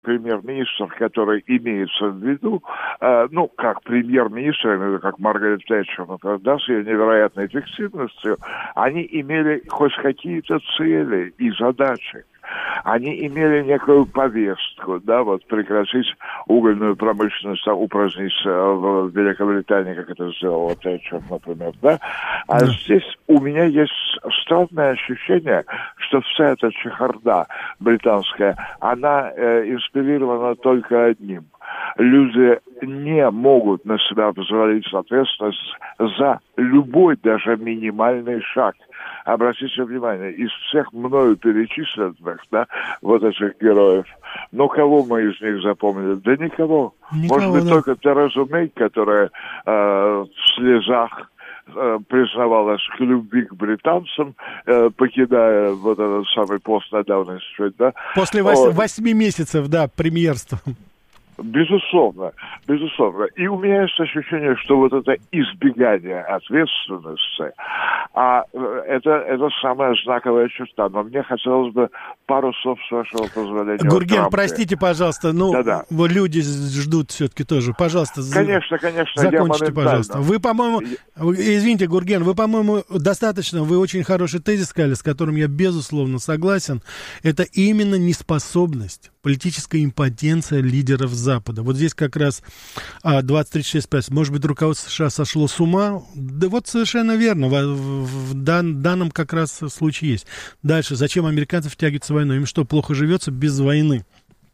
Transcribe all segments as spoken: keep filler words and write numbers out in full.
премьер-министр, который имеется в виду, э, ну, как премьер-министр, как Маргарет Тэтчер, например, да, с ее невероятной эффективностью, они имели хоть какие-то цели и задачи. Они имели некую повестку, да, вот прекратить угольную промышленность, упразднить в Великобритании, как это сделала Тэтчер, например, да. А да. Здесь у меня есть странное ощущение, что вся эта чехарда британская, она э, инспирирована только одним. Люди не могут на себя позволить ответственность за любой, даже минимальный шаг. Обратите внимание, из всех мною перечисленных, да, вот этих героев, ну, кого мы из них запомнили? Да никого. никого Может быть, да. только Терезу Мэй, которая э, в слезах э, признавалась к любви к британцам, э, покидая вот этот самый пост на Даунинг стрит, да. После вось- восьми месяцев, да, премьерства. Безусловно, безусловно. И у меня есть ощущение, что вот это избегание ответственности, а это, это самая знаковая черта. Но мне хотелось бы пару слов, с вашего позволения. Гурген, простите, пожалуйста, ну, Да-да. люди ждут все-таки тоже. Пожалуйста, конечно, конечно, закончите, пожалуйста. Вы, по-моему, извините, Гурген, вы, по-моему, достаточно, вы очень хороший тезис сказали, с которым я, безусловно, согласен. Это именно неспособность, политическая импотенция лидеров Запада. Вот здесь как раз а, двадцать тридцать шесть спрашивает, может быть, руководство США сошло с ума? Да вот совершенно верно, в, в, в дан, данном как раз случае есть. Дальше, зачем американцы втягиваются в войну? Им что, плохо живется без войны?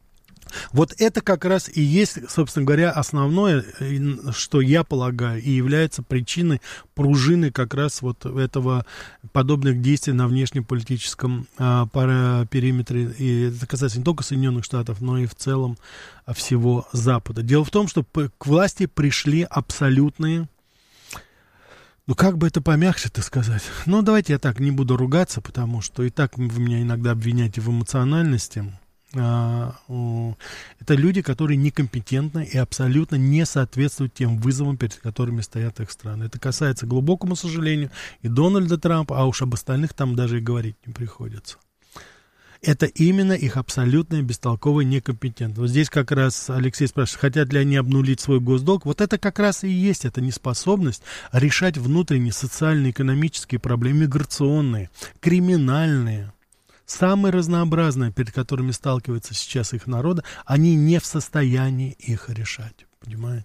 Вот это как раз и есть, собственно говоря, основное, что я полагаю, и является причиной, пружиной как раз вот этого, подобных действий на внешнеполитическом а, периметре. И это касается не только Соединенных Штатов, но и в целом всего Запада. Дело в том, что к власти пришли абсолютные, ну, как бы это помягче-то сказать? Ну, давайте я так не буду ругаться, потому что и так вы меня иногда обвиняете в эмоциональности. Это люди, которые некомпетентны и абсолютно не соответствуют тем вызовам, перед которыми стоят их страны. Это касается, к глубокому сожалению, и Дональда Трампа, а уж об остальных там даже и говорить не приходится. Это именно их абсолютная бестолковая некомпетентность. Вот здесь как раз Алексей спрашивает, хотят ли они обнулить свой госдолг. Вот это как раз и есть эта неспособность решать внутренние социальные, экономические проблемы, миграционные, криминальные. Самые разнообразные, перед которыми сталкивается сейчас их народа, они не в состоянии их решать, понимаете?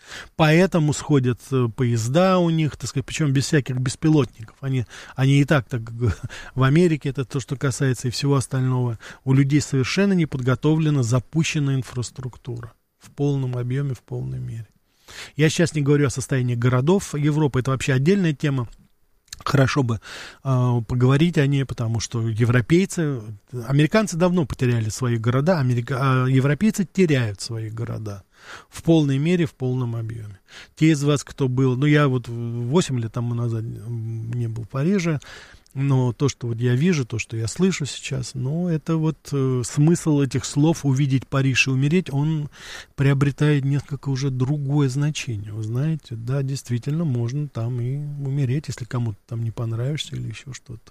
Поэтому сходят поезда у них, так сказать, причем без всяких беспилотников. Они, они и так, так в Америке, это то, что касается и всего остального, у людей совершенно не подготовлена, запущена инфраструктура в полном объеме, в полной мере. Я сейчас не говорю о состоянии городов Европы, это вообще отдельная тема. Хорошо бы э, поговорить о ней, потому что европейцы, американцы давно потеряли свои города, америка, а европейцы теряют свои города в полной мере, в полном объеме. Те из вас, кто был, ну я вот восемь лет тому назад не был в Париже, но то, что вот я вижу, то, что я слышу сейчас, ну, это вот э, смысл этих слов «увидеть Париж и умереть», он приобретает несколько уже другое значение. Вы знаете, да, действительно, можно там и умереть, если кому-то там не понравишься или еще что-то.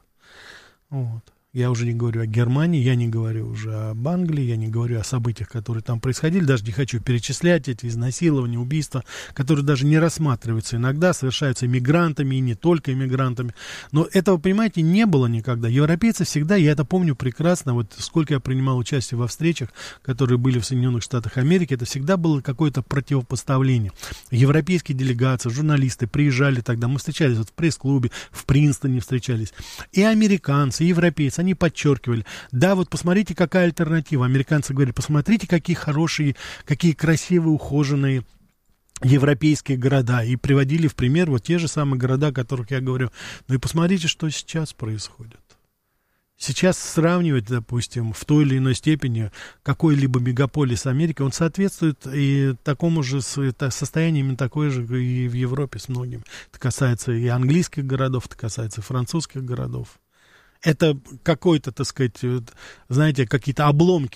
Вот. Я уже не говорю о Германии, я не говорю уже об Англии, я не говорю о событиях, которые там происходили, даже не хочу перечислять эти изнасилования, убийства, которые даже не рассматриваются иногда, совершаются иммигрантами и не только иммигрантами. Но этого, понимаете, не было никогда. Европейцы всегда, я это помню прекрасно, вот сколько я принимал участие во встречах, которые были в Соединенных Штатах Америки, это всегда было какое-то противопоставление. Европейские делегации, журналисты приезжали тогда, мы встречались вот в пресс-клубе, в Принстоне встречались, и американцы, и европейцы, они подчеркивали, да, вот посмотрите, какая альтернатива. Американцы говорили, посмотрите, какие хорошие, какие красивые, ухоженные европейские города. И приводили в пример вот те же самые города, о которых я говорю. Ну и посмотрите, что сейчас происходит. Сейчас сравнивать, допустим, в той или иной степени какой-либо мегаполис Америки, он соответствует и такому же состоянию, именно такое же и в Европе с многими. Это касается и английских городов, это касается и французских городов. Это какой-то, так сказать, знаете, какие-то обломки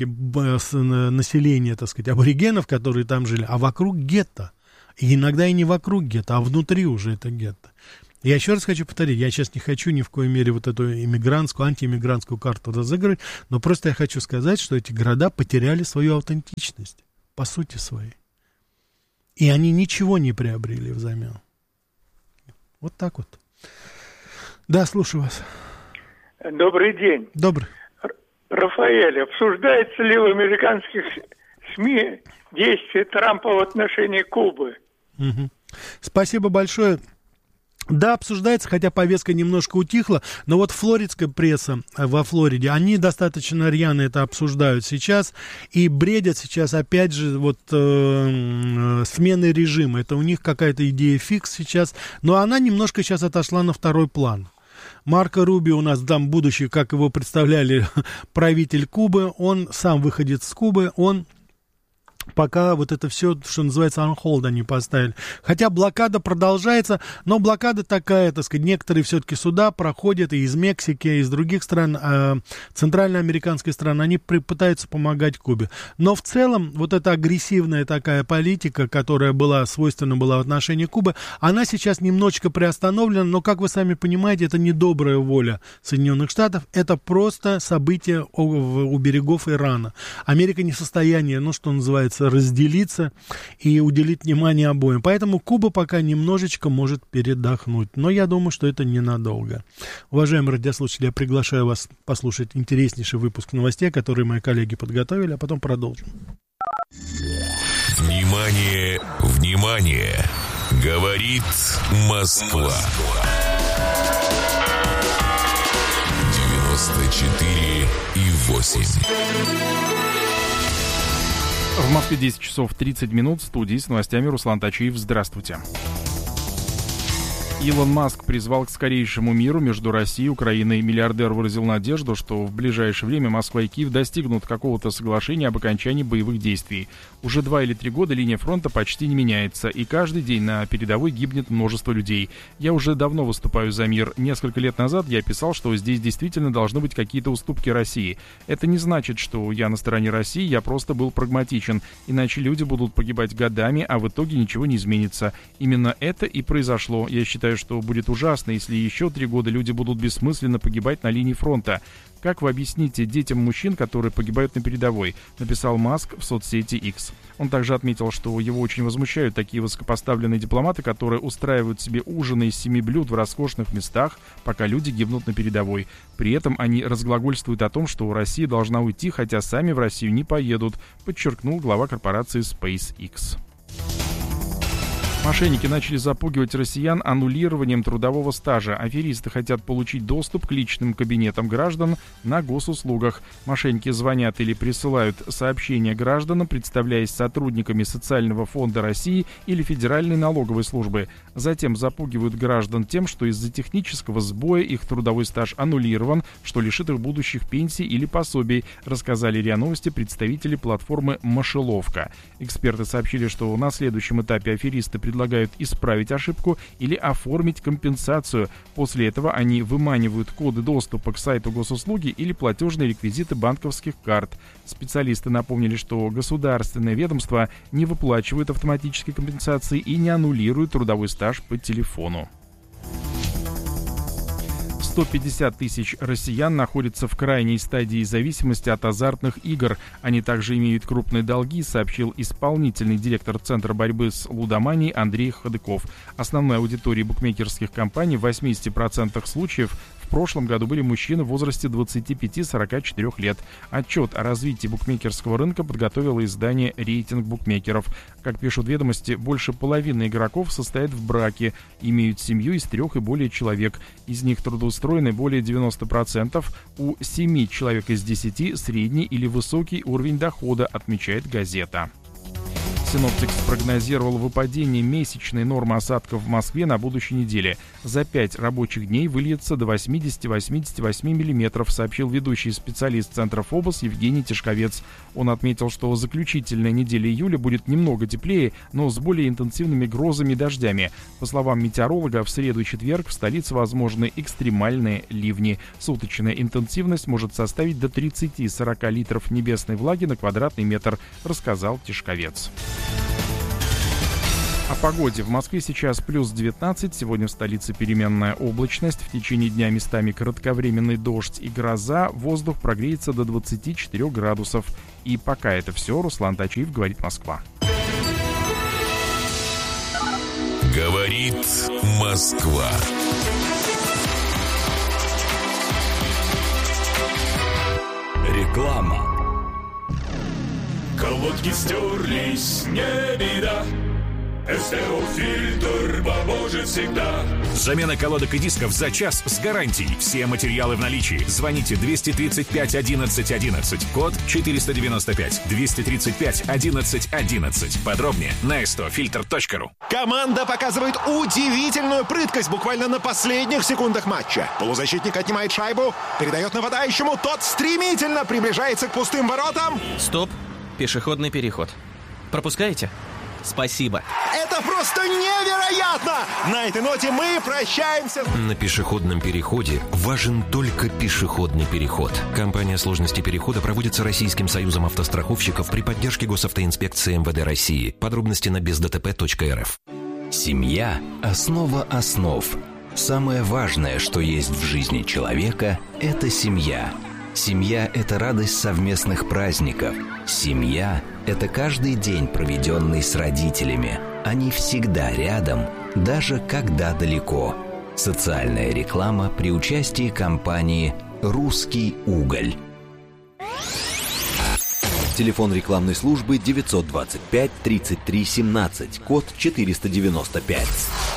населения, так сказать, аборигенов, которые там жили, а вокруг гетто. И иногда и не вокруг гетто, а внутри уже это гетто. Я еще раз хочу повторить, я сейчас не хочу ни в коей мере вот эту иммигрантскую, антииммигрантскую карту разыгрывать, но просто я хочу сказать, что эти города потеряли свою аутентичность, по сути своей. И они ничего не приобрели взамен. Вот так вот. Да, слушаю вас. Добрый день. Добрый. Рафаэль, обсуждается ли в американских СМИ действия Трампа в отношении Кубы? Угу. Спасибо большое. Да, обсуждается, хотя повестка немножко утихла, но вот флоридская пресса во Флориде, они достаточно рьяно это обсуждают сейчас и бредят сейчас, опять же, вот э, сменой режима. Это у них какая-то идея фикс сейчас, но она немножко сейчас отошла на второй план. Марко Рубио у нас там будущий, как его представляли, правитель Кубы, он сам выходит с Кубы, он... Пока вот это все, что называется, on hold они поставили. Хотя блокада продолжается, но блокада такая, так сказать, некоторые все-таки суда проходят и из Мексики, и из других стран, э, центральноамериканских стран, они при, пытаются помогать Кубе. Но в целом вот эта агрессивная такая политика, которая была свойственна была в отношении Кубы, она сейчас немножечко приостановлена, но, как вы сами понимаете, это не добрая воля Соединенных Штатов, это просто событие у, у берегов Ирана. Америка не в состоянии, ну, что называется, разделиться и уделить внимание обоим. Поэтому Куба пока немножечко может передохнуть. Но я думаю, что это ненадолго. Уважаемые радиослушатели, я приглашаю вас послушать интереснейший выпуск новостей, которые мои коллеги подготовили, а потом продолжим. Внимание, внимание! Говорит Москва. девяносто четыре и восемь. В Москве десять часов тридцать минут. В студии с новостями Руслан Тачиев. Здравствуйте. Илон Маск призвал к скорейшему миру между Россией и Украиной. Миллиардер выразил надежду, что в ближайшее время Москва и Киев достигнут какого-то соглашения об окончании боевых действий. Уже два или три года линия фронта почти не меняется, и каждый день на передовой гибнет множество людей. Я уже давно выступаю за мир. Несколько лет назад я писал, что здесь действительно должны быть какие-то уступки России. Это не значит, что я на стороне России, я просто был прагматичен. Иначе люди будут погибать годами, а в итоге ничего не изменится. Именно это и произошло. Я считаю, что будет ужасно, если еще три года люди будут бессмысленно погибать на линии фронта. Как вы объясните детям мужчин, которые погибают на передовой, написал Маск в соцсети X. Он также отметил, что его очень возмущают такие высокопоставленные дипломаты, которые устраивают себе ужины из семи блюд в роскошных местах, пока люди гибнут на передовой. При этом они разглагольствуют о том, что Россия должна уйти, хотя сами в Россию не поедут, подчеркнул глава корпорации SpaceX. Мошенники начали запугивать россиян аннулированием трудового стажа. Аферисты хотят получить доступ к личным кабинетам граждан на госуслугах. Мошенники звонят или присылают сообщения гражданам, представляясь сотрудниками Социального фонда России или Федеральной налоговой службы. Затем запугивают граждан тем, что из-за технического сбоя их трудовой стаж аннулирован, что лишит их будущих пенсий или пособий, рассказали РИА Новости представители платформы «Мошеловка». Эксперты сообщили, что на следующем этапе аферисты предлагают предлагают исправить ошибку или оформить компенсацию. После этого они выманивают коды доступа к сайту госуслуги или платежные реквизиты банковских карт. Специалисты напомнили, что государственное ведомство не выплачивает автоматической компенсации и не аннулирует трудовой стаж по телефону. сто пятьдесят тысяч россиян находятся в крайней стадии зависимости от азартных игр. Они также имеют крупные долги, сообщил исполнительный директор Центра борьбы с лудоманией Андрей Ходыков. Основной аудиторией букмекерских компаний в восемьдесят процентов случаев в прошлом году были мужчины в возрасте двадцати пяти — сорока четырёх лет. Отчет о развитии букмекерского рынка подготовило издание «Рейтинг букмекеров». Как пишут ведомости, больше половины игроков состоят в браке, имеют семью из трех и более человек. Из них трудоустроены более девяноста процентов, у семи человек из десяти средний или высокий уровень дохода, отмечает газета. Синоптик спрогнозировал выпадение месячной нормы осадков в Москве на будущей неделе. За пять рабочих дней выльется до восьмидесяти — восьмидесяти восьми миллиметров, сообщил ведущий специалист Центра ФОБОС Евгений Тишковец. Он отметил, что заключительная неделя июля будет немного теплее, но с более интенсивными грозами и дождями. По словам метеоролога, в среду и четверг в столице возможны экстремальные ливни. Суточная интенсивность может составить до тридцати — сорока литров небесной влаги на квадратный метр, рассказал Тишковец. О погоде. В Москве сейчас плюс девятнадцать. Сегодня в столице переменная облачность. В течение дня местами кратковременный дождь и гроза. Воздух прогреется до двадцати четырёх градусов. И пока это все. Руслан Тачиев, говорит Москва. Говорит Москва. Реклама. Колодки стерлись, не беда. СТО-фильтр поможет всегда. Замена колодок и дисков за час с гарантией. Все материалы в наличии. Звоните двести тридцать пять одиннадцать одиннадцать. Код четыреста девяносто пять. двести тридцать пять одиннадцать одиннадцать. Подробнее на эс тэ о фильтр точка ру. Команда показывает удивительную прыткость буквально на последних секундах матча. Полузащитник отнимает шайбу, передает нападающему. Тот стремительно приближается к пустым воротам. Стоп. Пешеходный переход. Пропускаете? Спасибо. Это просто невероятно! На этой ноте мы прощаемся. На пешеходном переходе важен только пешеходный переход. Компания сложности перехода проводится Российским союзом автостраховщиков при поддержке Госавтоинспекции эм вэ дэ России. Подробности на без дэ тэ пэ точка эр эф. Семья – основа основ. Самое важное, что есть в жизни человека – это семья. Семья – это радость совместных праздников. Семья – это каждый день, проведенный с родителями. Они всегда рядом, даже когда далеко. Социальная реклама при участии компании «Русский уголь». Телефон рекламной службы девятьсот двадцать пять тридцать три семнадцать, код четыреста девяносто пять.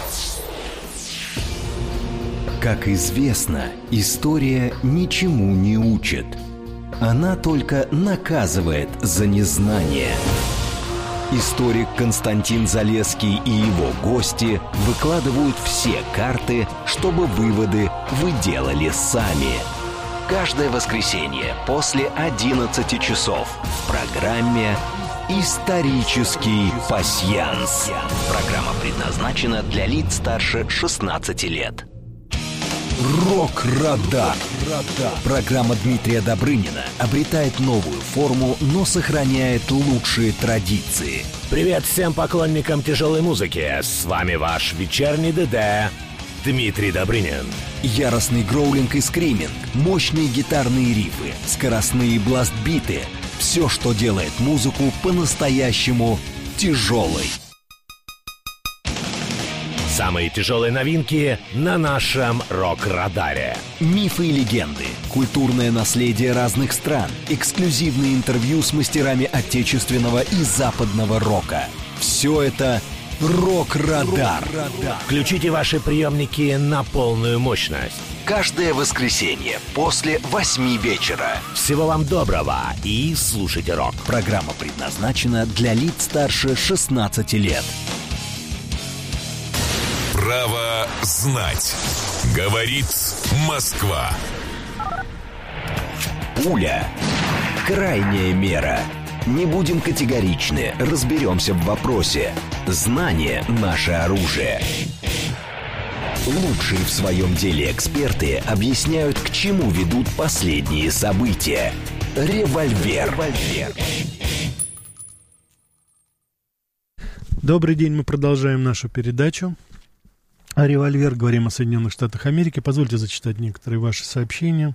Как известно, история ничему не учит. Она только наказывает за незнание. Историк Константин Залесский и его гости выкладывают все карты, чтобы выводы вы делали сами. Каждое воскресенье после одиннадцати часов в программе «Исторический пасьянс». Программа предназначена для лиц старше шестнадцати лет. Рок-радар. Программа Дмитрия Добрынина обретает новую форму, но сохраняет лучшие традиции. Привет всем поклонникам тяжелой музыки. С вами ваш вечерний ДД Дмитрий Добрынин. Яростный гроулинг и скриминг, мощные гитарные рифы, скоростные бласт-биты. Все, что делает музыку по-настоящему тяжелой. Самые тяжелые новинки на нашем рок-радаре. Мифы и легенды, культурное наследие разных стран, эксклюзивные интервью с мастерами отечественного и западного рока. Все это «Рок-радар». Включите ваши приемники на полную мощность. Каждое воскресенье после восьми вечера. Всего вам доброго и слушайте рок. Программа предназначена для лиц старше шестнадцати лет. Право знать. Говорит Москва. Пуля. Крайняя мера. Не будем категоричны, разберемся в вопросе. Знание – наше оружие. Лучшие в своем деле эксперты объясняют, к чему ведут последние события. Револьвер. Револьвер. Добрый день, мы продолжаем нашу передачу. О «Револьвер», говорим о Соединенных Штатах Америки. Позвольте зачитать некоторые ваши сообщения.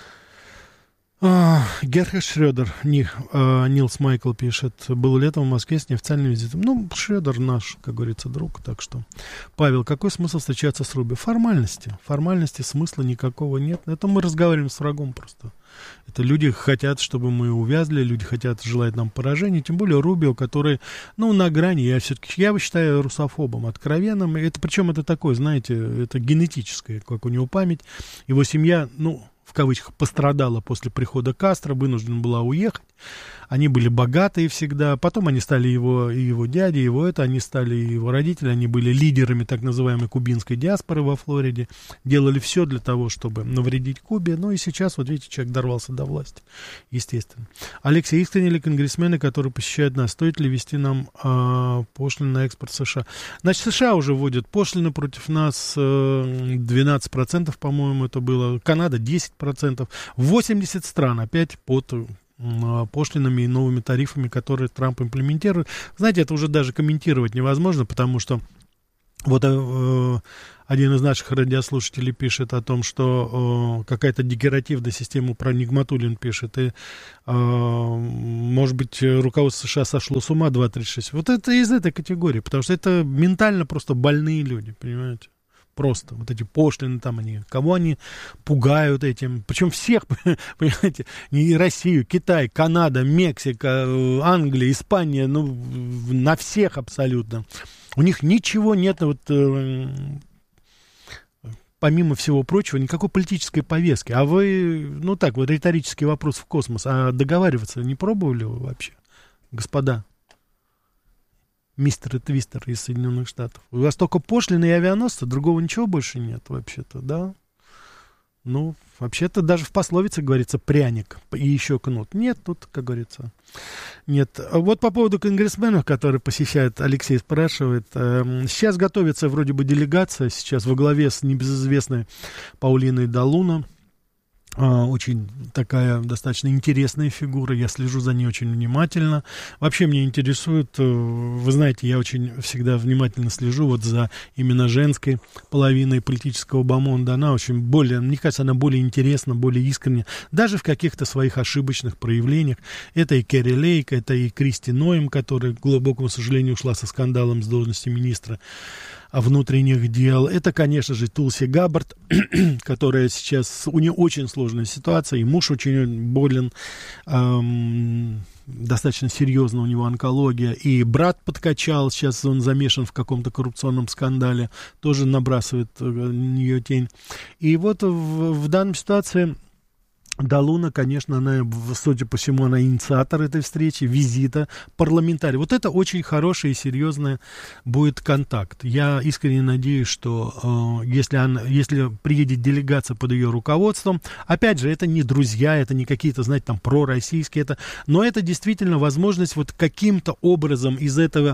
А, Герхард Шрёдер, Ни, а, Нилс Майкл пишет, был летом в Москве с неофициальным визитом. Ну, Шрёдер наш, как говорится, друг, так что. Павел, какой смысл встречаться с Руби? Формальности. Формальности, смысла никакого нет. Это мы разговариваем с врагом просто. Это люди хотят, чтобы мы увязли, люди хотят, желают нам поражения, тем более Рубио, который, ну, на грани, я все-таки, я его считаю русофобом, откровенным, это, причем это такое, знаете, это генетическое, как у него память, его семья, ну, в кавычках, пострадала после прихода Кастро, вынуждена была уехать. Они были богатые всегда. Потом они стали его, и его дяди, его это, они стали его родители. Они были лидерами так называемой кубинской диаспоры во Флориде. Делали все для того, чтобы навредить Кубе. Ну и сейчас, вот видите, человек дорвался до власти. Естественно. Алексей, искренне ли конгрессмены, которые посещают нас, стоит ли вести нам э, пошлины на экспорт США? Значит, США уже вводят пошлины против нас. Э, двенадцать процентов, по-моему, это было. Канада десять процентов. восемьдесят стран опять под... пошлинами и новыми тарифами, которые Трамп имплементирует. Знаете, это уже даже комментировать невозможно, потому что вот э, один из наших радиослушателей пишет о том, что э, какая-то декоративная система, про Нигматуллин пишет, и, э, может быть, руководство США сошло с ума два тридцать шесть. Вот это из этой категории, потому что это ментально просто больные люди, понимаете? Просто вот эти пошлины там, они, кого они пугают этим, причем всех, понимаете, и Россию, Китай, Канада, Мексика, Англия, Испания, ну, на всех абсолютно. У них ничего нет, вот, э, помимо всего прочего, никакой политической повестки. А вы, ну так, вот риторический вопрос в космос, а договариваться не пробовали вы вообще, господа? Мистер Твистер из Соединенных Штатов. У вас только пошлины и авианосцы, другого ничего больше нет вообще-то, да? Ну, вообще-то даже в пословице говорится пряник и еще кнут. Нет, тут, как говорится, нет. Вот по поводу конгрессменов, которые посещают, Алексей спрашивает. Э, сейчас готовится вроде бы делегация, сейчас во главе с небезызвестной Паулиной Далуна. Очень такая достаточно интересная фигура, я слежу за ней очень внимательно. Вообще меня интересует, вы знаете, я очень всегда внимательно слежу вот за именно женской половиной политического бомонда. Она очень более, мне кажется, она более интересна, более искренняя, даже в каких-то своих ошибочных проявлениях. Это и Керри Лейк, это и Кристи Ноем, которая, к глубокому сожалению, ушла со скандалом с должности министра внутренних дел. Это, конечно же, Тулси Габбард, которая сейчас, у нее очень сложная ситуация, и муж очень болен, эм, достаточно серьезно у него онкология, и брат подкачал, сейчас он замешан в каком-то коррупционном скандале, тоже набрасывает на нее тень. И вот в, в данной ситуации Далуна, конечно, она, судя по всему, она инициатор этой встречи, визита парламентария. Вот это очень хороший и серьезный будет контакт. Я искренне надеюсь, что э, если, она, если приедет делегация под ее руководством, опять же, это не друзья, это не какие-то, знаете, там, пророссийские, это, но это действительно возможность вот каким-то образом из этого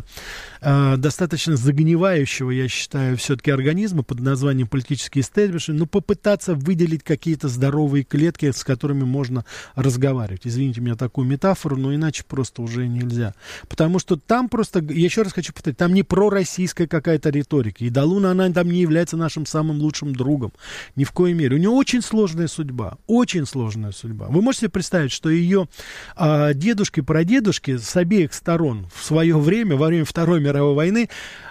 э, достаточно загнивающего, я считаю, все-таки организма под названием политический истеблишмент, ну, попытаться выделить какие-то здоровые клетки, с которыми можно разговаривать. Извините меня такую метафору, но иначе просто уже нельзя. Потому что там просто, я еще раз хочу повторить, там не пророссийская какая-то риторика. И Далуна, она там не является нашим самым лучшим другом. Ни в коей мере. У нее очень сложная судьба. Очень сложная судьба. Вы можете себе представить, что ее а, дедушки, прадедушки с обеих сторон в свое время, во время Второй мировой войны,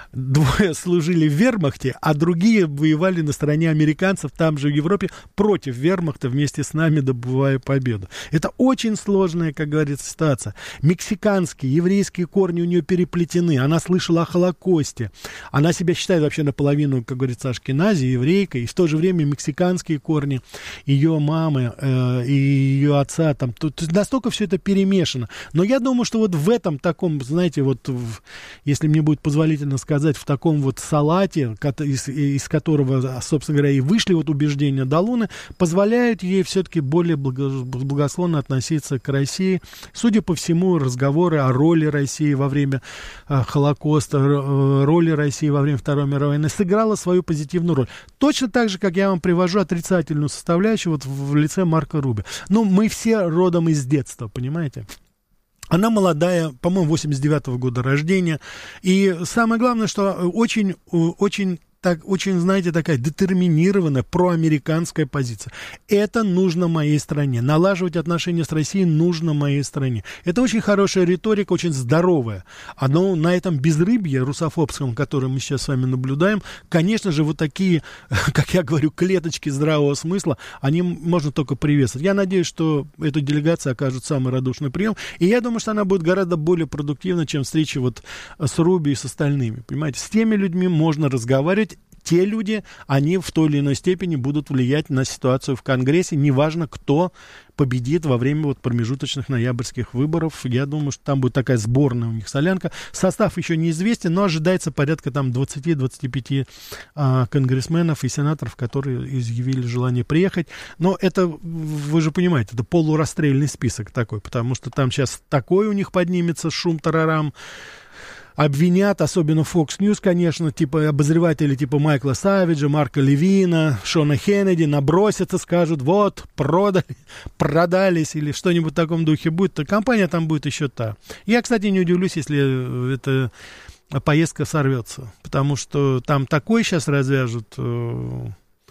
двое служили в вермахте, а другие воевали на стороне американцев там же в Европе против вермахта, вместе с нами добывая победу. Это очень сложная, как говорится, ситуация. Мексиканские, еврейские корни у нее переплетены. Она слышала о Холокосте. Она себя считает вообще наполовину, как говорится, ашкенази, еврейкой. И в то же время мексиканские корни ее мамы э, и ее отца. Там, то, то настолько все это перемешано. Но я думаю, что вот в этом таком, знаете, вот в, если мне будет позволительно сказать, в таком вот салате, из, из которого, собственно говоря, и вышли вот убеждения Далуны, позволяют ей все-таки более благо, благосклонно относиться к России. Судя по всему, разговоры о роли России во время э, Холокоста, э, роли России во время Второй мировой войны сыграла свою позитивную роль. Точно так же, как я вам привожу отрицательную составляющую вот в, в лице Марко Рубио. Ну, мы все родом из детства, понимаете? Она молодая, по-моему, восемьдесят девятого года рождения. И самое главное, что очень, очень, так, очень, знаете, такая детерминированная проамериканская позиция. Это нужно моей стране. Налаживать отношения с Россией нужно моей стране. Это очень хорошая риторика, очень здоровая. Но на этом безрыбье русофобском, которое мы сейчас с вами наблюдаем, конечно же, вот такие, как я говорю, клеточки здравого смысла, они можно только приветствовать. Я надеюсь, что эта делегация окажет самый радушный прием. И я думаю, что она будет гораздо более продуктивна, чем встречи вот с Руби и с остальными. Понимаете, с теми людьми можно разговаривать. Те люди, они в той или иной степени будут влиять на ситуацию в Конгрессе, неважно, кто победит во время вот промежуточных ноябрьских выборов. Я думаю, что там будет такая сборная у них солянка. Состав еще неизвестен, но ожидается порядка там двадцать-двадцать пять а, конгрессменов и сенаторов, которые изъявили желание приехать. Но это, вы же понимаете, это полурасстрельный список такой, потому что там сейчас такой у них поднимется шум-тарарам. обвинят, особенно Fox News, конечно, типа обозреватели типа Майкла Савиджа, Марка Левина, Шона Хеннеди набросятся, скажут, вот, продали, продались или что-нибудь в таком духе будет, то компания там будет еще та. Я, кстати, не удивлюсь, если эта поездка сорвется, потому что там такой сейчас развяжут э,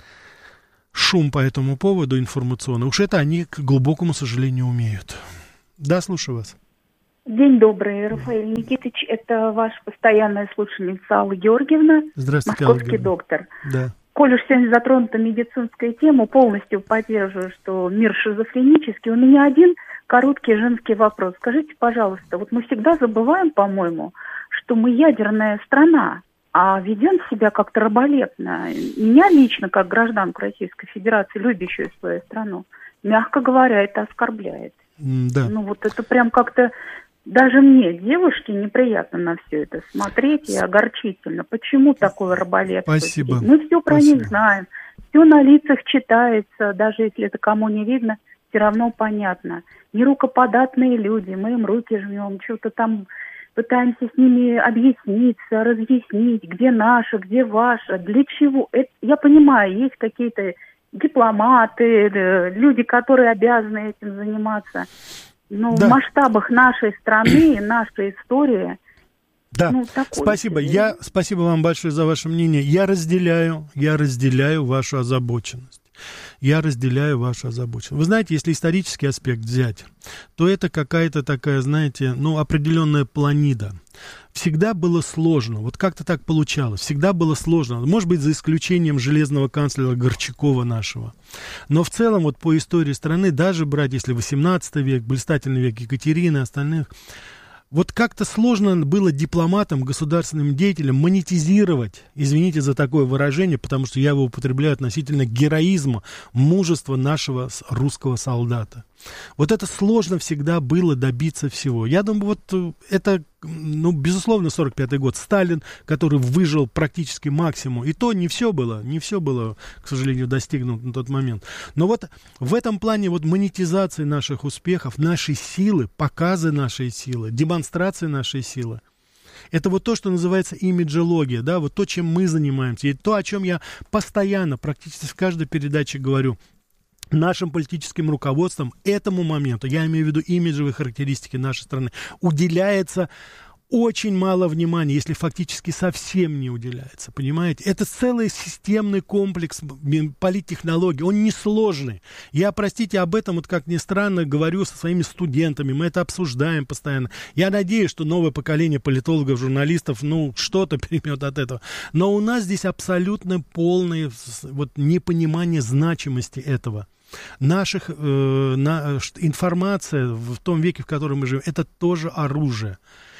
шум по этому поводу информационный. Уж это они, к глубокому сожалению, умеют. Да, слушаю вас. День добрый, Рафаэль Никитич. Это ваша постоянная слушательница Алла Георгиевна, Здравствуйте, московский Алла доктор. Да. Коль уж сегодня затронута медицинская тема, полностью поддерживаю, что мир шизофренический. У меня один короткий женский вопрос. Скажите, пожалуйста, вот мы всегда забываем, по-моему, что мы ядерная страна, а ведем себя как-то раболепно. Меня лично, как гражданку Российской Федерации, любящую свою страну, мягко говоря, это оскорбляет. Да. Ну вот это прям как-то даже мне, девушке, неприятно на все это смотреть и огорчительно. Почему такое раболепство? Спасибо. Мы все про Спасибо. них знаем, все на лицах читается, даже если это кому не видно, все равно понятно. Не рукоподатные люди, мы им руки жмем, что-то там пытаемся с ними объясниться, разъяснить, где наше, где ваше, для чего. Это, я понимаю, есть какие-то дипломаты, люди, которые обязаны этим заниматься. Но да. в масштабах нашей страны, нашей истории... Да, ну, спасибо. Я, спасибо вам большое за ваше мнение. Я разделяю, я разделяю вашу озабоченность. Я разделяю вашу озабоченность. Вы знаете, если исторический аспект взять, то это какая-то такая, знаете, ну, определенная планида. Всегда было сложно, вот как-то так получалось, всегда было сложно, может быть, за исключением железного канцлера Горчакова нашего. Но в целом, вот по истории страны, даже брать, если восемнадцатый век, блистательный век Екатерины и остальных, вот как-то сложно было дипломатам, государственным деятелям монетизировать, извините за такое выражение, потому что я его употребляю относительно героизма, мужества нашего русского солдата. Вот это сложно всегда было добиться всего. Я думаю, вот это, ну, безусловно, сорок пятый год. Сталин, который выжил практически максимум. И то не все было, не все было, к сожалению, достигнуто на тот момент. Но вот в этом плане вот монетизации наших успехов, нашей силы, показы нашей силы, демонстрации нашей силы, это вот то, что называется имиджология, да, вот то, чем мы занимаемся. И то, о чем я постоянно, практически в каждой передаче говорю, нашим политическим руководством этому моменту, я имею в виду имиджевые характеристики нашей страны, уделяется очень мало внимания, если фактически совсем не уделяется, понимаете? Это целый системный комплекс политтехнологий, он несложный. Я, простите, об этом, вот как ни странно, говорю со своими студентами, мы это обсуждаем постоянно. Я надеюсь, что новое поколение политологов, журналистов, ну, что-то переймет от этого. Но у нас здесь абсолютно полное вот, непонимание значимости этого. Наших, э, на, информация в том веке, в котором мы живем, это тоже оружие.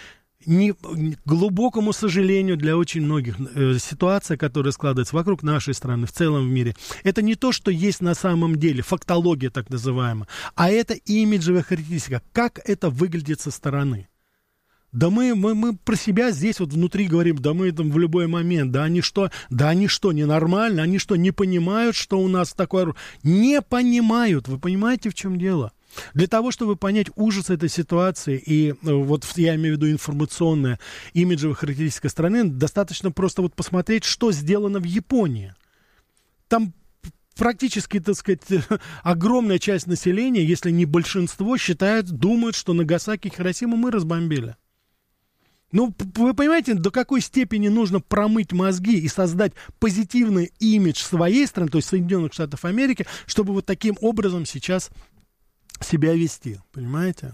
Не, к глубокому сожалению для очень многих, э, ситуация, которая складывается вокруг нашей страны, в целом в мире, это не то, что есть на самом деле, фактология так называемая, а это имиджевая характеристика, как это выглядит со стороны. Да мы, мы, мы про себя здесь вот внутри говорим, да мы там в любой момент, да они что, да они что, ненормально, они что, не понимают, что у нас такое... Не понимают, вы понимаете, в чем дело? Для того, чтобы понять ужас этой ситуации и вот я имею в виду информационная имиджевая характеристика страны, достаточно просто вот посмотреть, что сделано в Японии. Там практически, так сказать, огромная часть населения, если не большинство, считают, думают, что Нагасаки и Хиросиму мы разбомбили. Ну, вы понимаете, до какой степени нужно промыть мозги и создать позитивный имидж своей страны, то есть Соединенных Штатов Америки, чтобы вот таким образом сейчас себя вести, понимаете?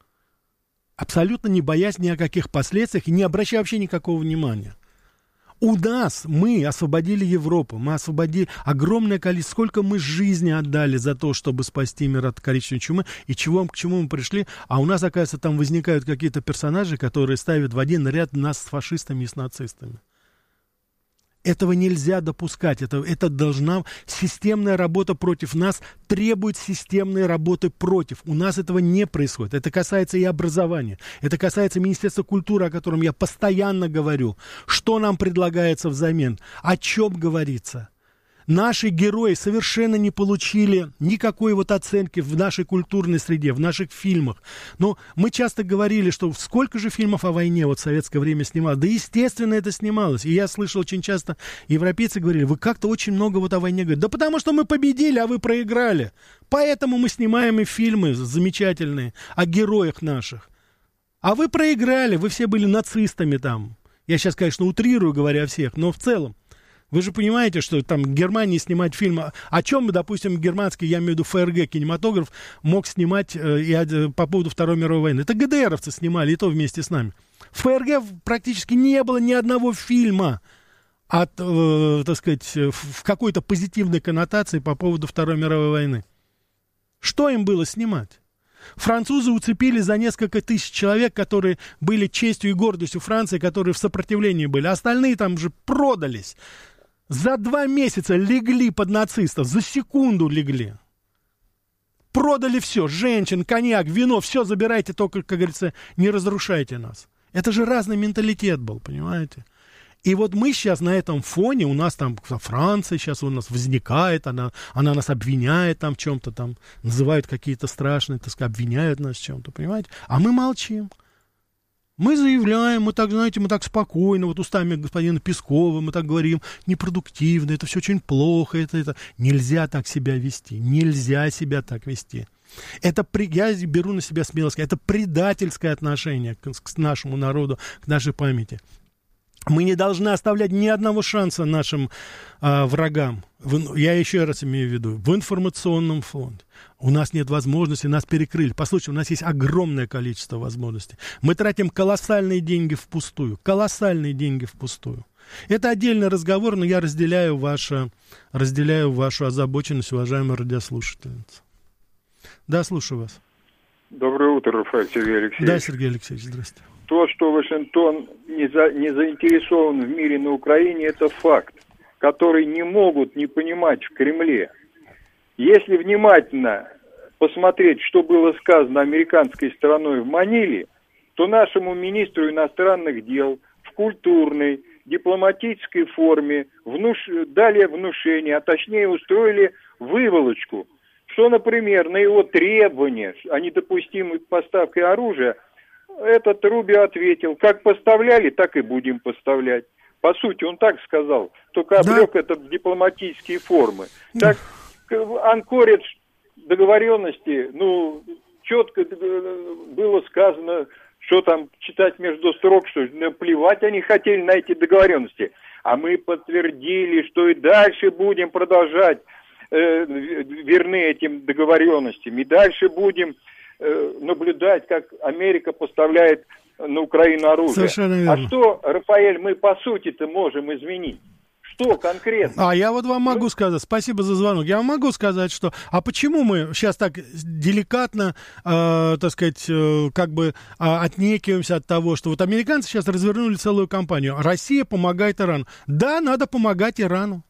Абсолютно не боясь ни о каких последствиях и не обращая вообще никакого внимания. У нас, мы освободили Европу, мы освободили огромное количество, сколько мы жизни отдали за то, чтобы спасти мир от коричневой чумы, и чего, к чему мы пришли, а у нас, оказывается, там возникают какие-то персонажи, которые ставят в один ряд нас с фашистами и с нацистами. Этого нельзя допускать, это, это должна, системная работа против нас требует системной работы против. У нас этого не происходит. Это касается и образования, это касается Министерства культуры, о котором я постоянно говорю. Что нам предлагается взамен, о чем говорится. Наши герои совершенно не получили никакой вот оценки в нашей культурной среде, в наших фильмах. Но мы часто говорили, что сколько же фильмов о войне вот в советское время снималось. Да, естественно, это снималось. И я слышал очень часто, европейцы говорили, вы как-то очень много вот о войне говорите. Да потому что мы победили, а вы проиграли. Поэтому мы снимаем и фильмы замечательные о героях наших. А вы проиграли, вы все были нацистами там. Я сейчас, конечно, утрирую, говоря о всех, но в целом. Вы же понимаете, что там в Германии снимать фильм, о чем, допустим, германский, я имею в виду ФРГ, кинематограф, мог снимать э, и, э, по поводу Второй мировой войны. Это ГДРовцы снимали, и то вместе с нами. В ФРГ практически не было ни одного фильма от, э, так сказать, в какой-то позитивной коннотации по поводу Второй мировой войны. Что им было снимать? Французы уцепили за несколько тысяч человек, которые были честью и гордостью Франции, которые в сопротивлении были. Остальные там же продались. За два месяца легли под нацистов, за секунду легли. Продали все, женщин, коньяк, вино, все забирайте, только, как говорится, не разрушайте нас. Это же разный менталитет был, понимаете? И вот мы сейчас на этом фоне, у нас там Франция сейчас у нас возникает, она, она нас обвиняет там в чем-то, там называют какие-то страшные, так сказать, обвиняют нас в чем-то, понимаете? А мы молчим. Мы заявляем, мы так, знаете, мы так спокойно, вот устами господина Пескова, мы так говорим, непродуктивно, это все очень плохо, это, это. Нельзя так себя вести, нельзя себя так вести. Это, я беру на себя смелость, это предательское отношение к, к нашему народу, к нашей памяти. Мы не должны оставлять ни одного шанса нашим а, врагам. В, я еще раз имею в виду, в информационном фонде. У нас нет возможности, нас перекрыли. Послушайте, у нас есть огромное количество возможностей. Мы тратим колоссальные деньги впустую. Колоссальные деньги впустую. Это отдельный разговор, но я разделяю, ваше, разделяю вашу озабоченность, уважаемая радиослушательница. Да, слушаю вас. Доброе утро, Рафаэль, Сергей Алексеевич. Да, Сергей Алексеевич, здравствуйте. То, что Вашингтон не, за, не заинтересован в мире на Украине, это факт, который не могут не понимать в Кремле. Если внимательно посмотреть, что было сказано американской стороной в Маниле, то нашему министру иностранных дел в культурной, дипломатической форме внуш... дали внушение, а точнее устроили выволочку, что, например, на его требования о недопустимой поставке оружия этот Рубио ответил, как поставляли, так и будем поставлять. По сути, он так сказал, только облег да. это в дипломатические формы. Так, анкоридж договоренности, ну, четко было сказано, что там читать между строк, что наплевать они хотели на эти договоренности. А мы подтвердили, что и дальше будем продолжать э, верны этим договоренностям, и дальше будем наблюдать, как Америка поставляет на Украину оружие. Совершенно верно. А что, Рафаэль, мы по сути-то можем изменить? Что конкретно? А я вот вам могу сказать, спасибо за звонок, я вам могу сказать, что, а почему мы сейчас так деликатно, э, так сказать, э, как бы э, отнекиваемся от того, что вот американцы сейчас развернули целую кампанию, Россия помогает Ирану. Да, надо помогать Ирану.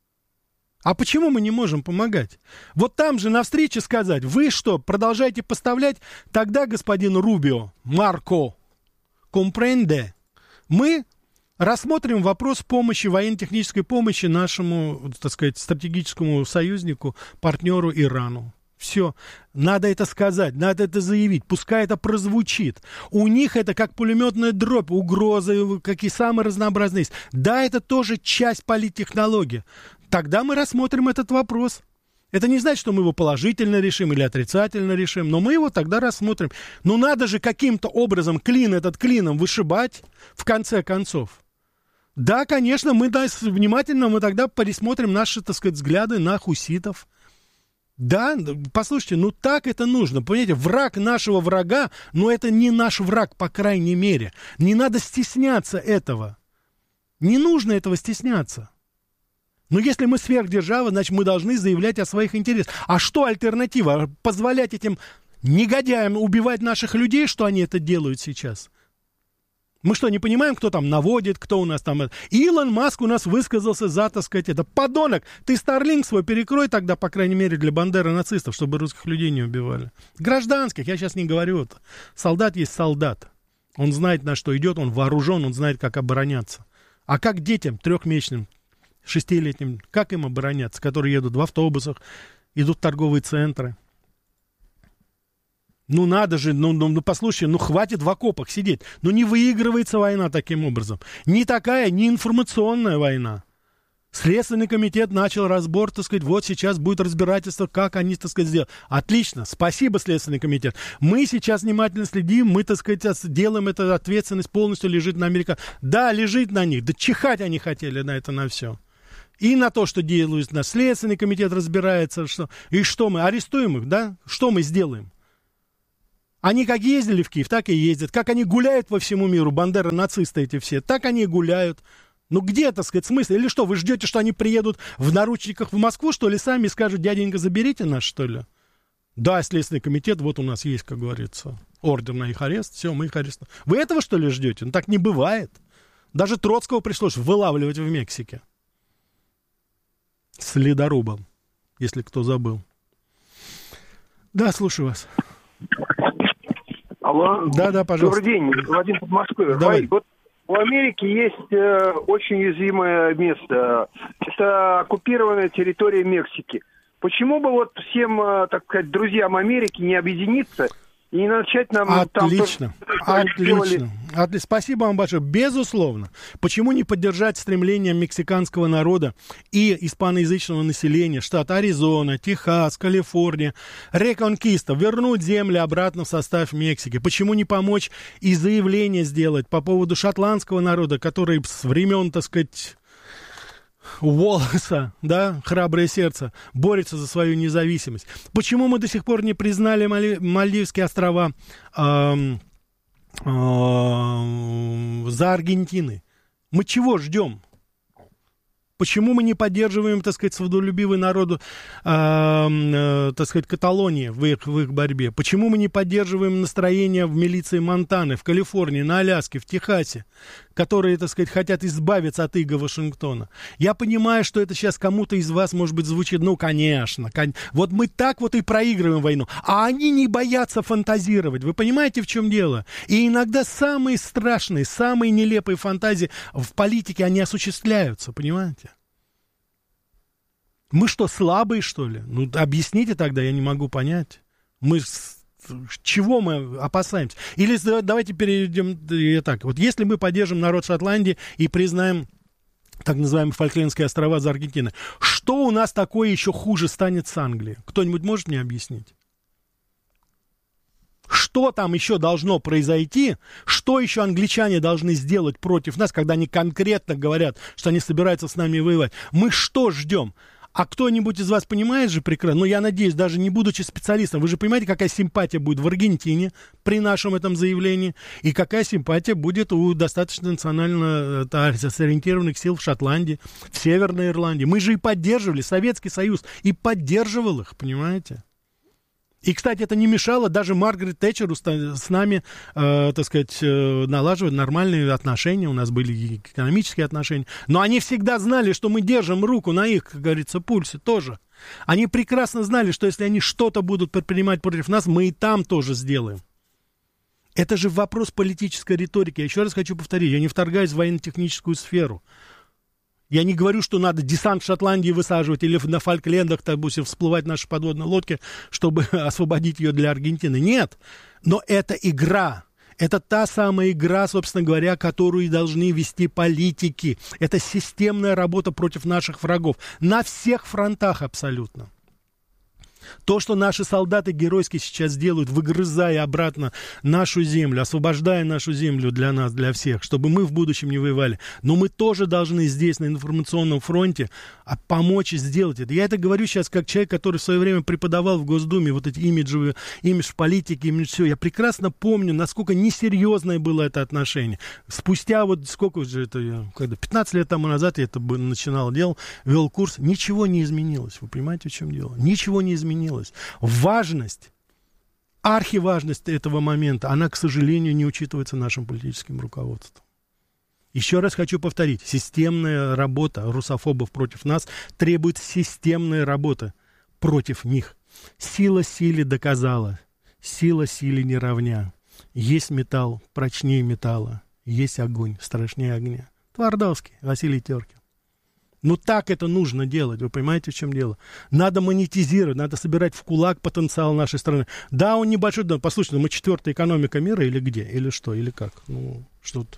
А почему мы не можем помогать? Вот там же на встрече сказать, вы что, продолжаете поставлять? Тогда, господин Рубио, Марко, компренде, мы рассмотрим вопрос помощи, военно-технической помощи нашему, так сказать, стратегическому союзнику, партнеру Ирану. Все, надо это сказать, надо это заявить, пускай это прозвучит. У них это как пулеметная дробь, угрозы, какие самые разнообразные есть. Да, это тоже часть политтехнологии. Тогда мы рассмотрим этот вопрос. Это не значит, что мы его положительно решим или отрицательно решим, но мы его тогда рассмотрим. Но надо же каким-то образом клин этот клином вышибать в конце концов. Да, конечно, мы да, внимательно мы тогда пересмотрим наши, так сказать, взгляды на хуситов. Да, послушайте, ну так это нужно, понимаете, враг нашего врага, но это не наш враг, по крайней мере. Не надо стесняться этого. Не нужно этого стесняться. Но если мы сверхдержава, значит, мы должны заявлять о своих интересах. А что альтернатива? Позволять этим негодяям убивать наших людей, что они это делают сейчас? Мы что, не понимаем, кто там наводит, кто у нас там... Илон Маск у нас высказался за, так сказать, это. Подонок, ты Старлинг свой перекрой тогда, по крайней мере, для бандеры нацистов, чтобы русских людей не убивали. Гражданских, я сейчас не говорю это. Солдат есть солдат. Он знает, на что идет, он вооружен, он знает, как обороняться. А как детям трехмесячным шестилетним, как им обороняться, которые едут в автобусах, идут в торговые центры? Ну, надо же, ну, ну, ну, послушай, ну, хватит в окопах сидеть. Ну, не выигрывается война таким образом. Не такая, не информационная война. Следственный комитет начал разбор, так сказать, вот сейчас будет разбирательство, как они, так сказать, сделают. Отлично, спасибо, Следственный комитет. Мы сейчас внимательно следим, мы, так сказать, делаем эту ответственность, полностью лежит на американцах. Да, лежит на них, да чихать они хотели на это, на все. И на то, что делают наш Следственный комитет, разбирается, что... И что мы, арестуем их, да? Что мы сделаем? Они как ездили в Киев, так и ездят. Как они гуляют по всему миру, бандеры, нацисты эти все, так они и гуляют. Ну где, так сказать, смысл? Или что, вы ждете, что они приедут в наручниках в Москву, что ли, сами и скажут, дяденька, заберите нас, что ли? Да, Следственный комитет, вот у нас есть, как говорится, ордер на их арест, все, мы их арестуем. Вы этого, что ли, ждете? Ну так не бывает. Даже Троцкого пришлось вылавливать в Мексике. С ледорубом, если кто забыл. Да, слушаю вас. Алло. Да, да, пожалуйста. Добрый день, Владимир из Москвы. Давай. Вот в Америке есть э, очень уязвимое место. Это оккупированная территория Мексики. Почему бы вот всем, э, так сказать, друзьям Америки не объединиться и не начать нам... Отлично, там, отлично. Отлично. Спасибо вам большое. Безусловно. Почему не поддержать стремление мексиканского народа и испаноязычного населения, штат Аризона, Техас, Калифорния, реконкиста, вернуть земли обратно в состав Мексики? Почему не помочь и заявление сделать по поводу шотландского народа, который с времен, так сказать... Уоллеса, да, храброе сердце, борется за свою независимость. Почему мы до сих пор не признали Мали- Мальдивские острова эм, эм, за Аргентиной? Мы чего ждем? Почему мы не поддерживаем, так сказать, свободолюбивый народ, э, э, так сказать, Каталонии в их, в их борьбе? Почему мы не поддерживаем настроение в милиции Монтаны, в Калифорнии, на Аляске, в Техасе, которые, так сказать, хотят избавиться от ига Вашингтона? Я понимаю, что это сейчас кому-то из вас, может быть, звучит, ну, конечно, кон... вот мы так вот и проигрываем войну, а они не боятся фантазировать. Вы понимаете, в чем дело? И иногда самые страшные, самые нелепые фантазии в политике, они осуществляются, понимаете? Мы что, слабые, что ли? Ну, объясните тогда, я не могу понять. Мы... Чего мы опасаемся? Или давайте перейдем так. Вот если мы поддержим народ Шотландии и признаем так называемые Фолклендские острова за Аргентиной, что у нас такое еще хуже станет с Англией? Кто-нибудь может мне объяснить? Что там еще должно произойти? Что еще англичане должны сделать против нас, когда они конкретно говорят, что они собираются с нами воевать? Мы что ждем? А кто-нибудь из вас понимает же прекрасно, ну, я надеюсь, даже не будучи специалистом, вы же понимаете, какая симпатия будет в Аргентине при нашем этом заявлении, и какая симпатия будет у достаточно национально сориентированных сил в Шотландии, в Северной Ирландии. Мы же и поддерживали, Советский Союз и поддерживал их, понимаете? И, кстати, это не мешало даже Маргарет Тэтчеру с нами, э, так сказать, э, налаживать нормальные отношения. У нас были и экономические отношения. Но они всегда знали, что мы держим руку на их, как говорится, пульсе тоже. Они прекрасно знали, что если они что-то будут предпринимать против нас, мы и там тоже сделаем. Это же вопрос политической риторики. Я еще раз хочу повторить, я не вторгаюсь в военно-техническую сферу. Я не говорю, что надо десант в Шотландии высаживать или на Фолклендах, так будет всплывать наши подводные лодки, чтобы освободить ее для Аргентины. Нет. Но это игра. Это та самая игра, собственно говоря, которую и должны вести политики. Это системная работа против наших врагов. На всех фронтах абсолютно. То, что наши солдаты геройски сейчас делают, выгрызая обратно нашу землю, освобождая нашу землю для нас, для всех, чтобы мы в будущем не воевали. Но мы тоже должны здесь, на информационном фронте, помочь сделать это. Я это говорю сейчас как человек, который в свое время преподавал в Госдуме вот эти имиджевые, имидж в политике, имидж все. Я прекрасно помню, насколько несерьезное было это отношение. Спустя вот сколько же это, когда пятнадцать лет тому назад я это начинал делать, вел курс, ничего не изменилось. Вы понимаете, в чем дело? Ничего не изменилось. Важность, архиважность этого момента, она, к сожалению, не учитывается нашим политическим руководством. Еще раз хочу повторить, системная работа русофобов против нас требует системной работы против них. Сила силе доказала, сила силе не равня. Есть металл прочнее металла, есть огонь страшнее огня. Твардовский, Василий Теркин. Ну так это нужно делать, вы понимаете, в чем дело? Надо монетизировать, надо собирать в кулак потенциал нашей страны. Да, он небольшой, да, послушайте, мы четвертая экономика мира или где? Или что, или как? Ну, что-то.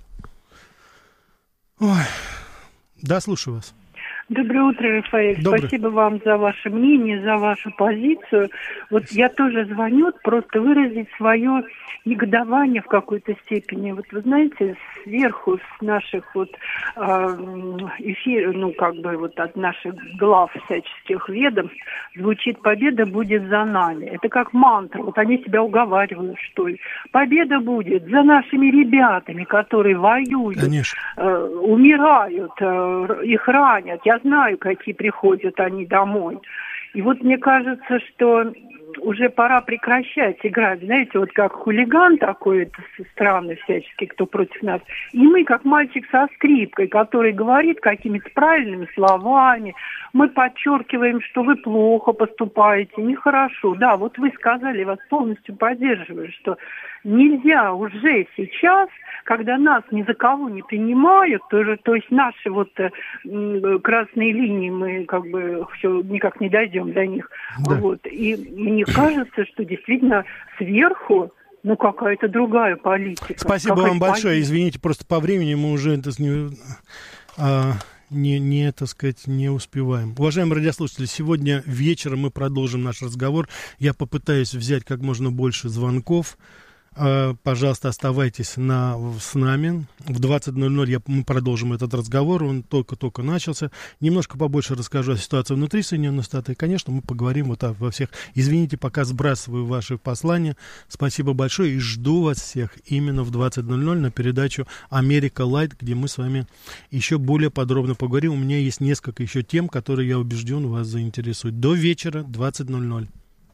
Ой. Да, слушаю вас. Доброе утро, Рафаэль. Доброе. Спасибо вам за ваше мнение, за вашу позицию. Вот я тоже звоню, просто выразить свое негодование в какой-то степени. Вот вы знаете, сверху с наших вот эфиров, ну как бы вот от наших глав всяческих ведомств звучит «Победа будет за нами». Это как мантра. Вот они себя уговаривают, что ли. Победа будет за нашими ребятами, которые воюют, э, умирают, э, их ранят. Я знаю, какие приходят они домой. И вот мне кажется, что уже пора прекращать играть, знаете, вот как хулиган такой, это странный всяческий, кто против нас, и мы, как мальчик со скрипкой, который говорит какими-то правильными словами, мы подчеркиваем, что вы плохо поступаете, нехорошо. Да, вот вы сказали, вас полностью поддерживаю, что нельзя уже сейчас, когда нас ни за кого не принимают, то, же, то есть наши вот э, красные линии, мы как бы все никак не дойдем до них. Да. Вот. И мне кажется, что действительно сверху ну какая-то другая политика. Спасибо вам большое. Политика. Извините, просто по времени мы уже это не, а, не, не, так сказать, не успеваем. Уважаемые радиослушатели, сегодня вечером мы продолжим наш разговор. Я попытаюсь взять как можно больше звонков. Пожалуйста, оставайтесь на, с нами. В двадцать ноль ноль я, мы продолжим этот разговор. Он только-только начался. Немножко побольше расскажу о ситуации внутри Соединенных Штатов. И, конечно, мы поговорим вот так во всех. Извините, пока сбрасываю ваши послания. Спасибо большое. И жду вас всех именно в двадцать ноль ноль на передачу «Америка Лайт», где мы с вами еще более подробно поговорим. У меня есть несколько еще тем, которые, я убежден, вас заинтересуют. До вечера, двадцать ноль ноль.